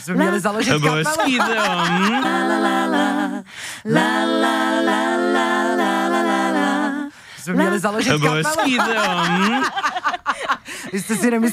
Jsme měli založit kapelu. Hezký, jo. Jsme měli založit kapelu. Hezký, jo. Vy jste si nemysleli,